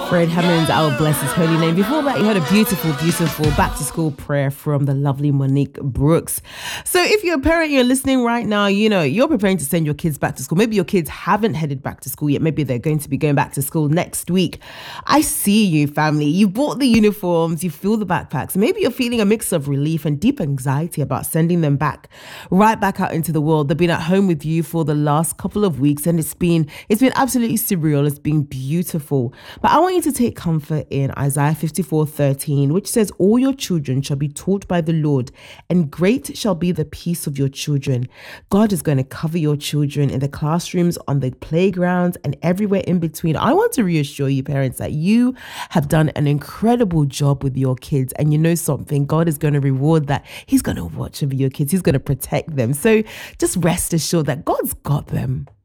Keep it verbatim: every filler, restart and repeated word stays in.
Fred Hammonds, I will bless his holy name. Before that, you heard a beautiful, beautiful back to school prayer from the lovely Monique Brooks. So if you're a parent, you're listening right now, you know, you're preparing to send your kids back to school. Maybe your kids haven't headed back to school yet. Maybe they're going to be going back to school next week. I see you, family. You bought the uniforms, you feel the backpacks. Maybe you're feeling a mix of relief and deep anxiety about sending them back, right back out into the world. They've been at home with you for the last couple of weeks and it's been, it's been absolutely surreal. It's been beautiful. But I want you to take comfort in Isaiah fifty-four thirteen, which says, all your children shall be taught by the Lord, and great shall be the peace of your children. God is going to cover your children in the classrooms, on the playgrounds, and everywhere in between. I want to reassure you, parents, that you have done an incredible job with your kids. And you know something, God is going to reward that. He's going to watch over your kids. He's going to protect them. So just rest assured that God's got them.